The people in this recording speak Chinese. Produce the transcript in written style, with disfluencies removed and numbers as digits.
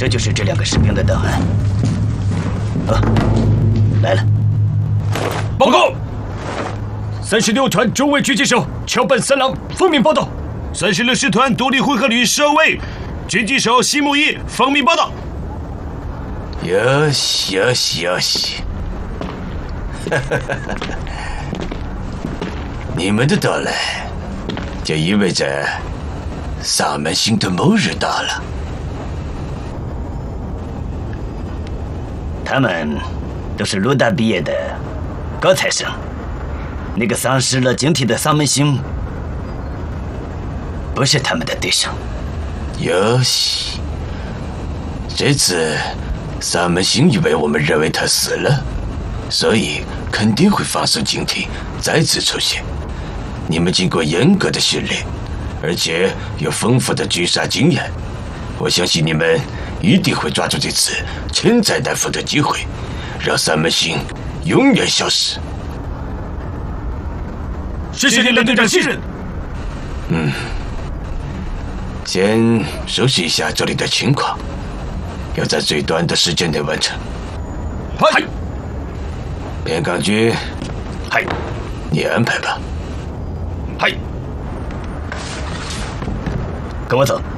这就是这2个士兵的档案。来了。 报告，36团中尉狙击手桥本三郎奉命报道；36师团独立混合旅少尉狙击手西木一奉命报道。 よしよしよし，你们的到来，就意味着萨满星的末日到了。 他们都是鲁大毕业的高材生，那个丧失了晶体的萨门星不是他们的对手。 よし，这次萨门星以为我们认为他死了，所以肯定会放松晶体，再次出现。你们经过严格的训练，而且有丰富的狙杀经验，我相信你们一定会抓住这次千载难逢的机会，让萨门星永远消失。 谢谢连队长信任。 先熟悉一下这里的情况，要在最短的时间内完成。 嗨， 边港君， 嗨， 你安排吧。 嗨，跟我走。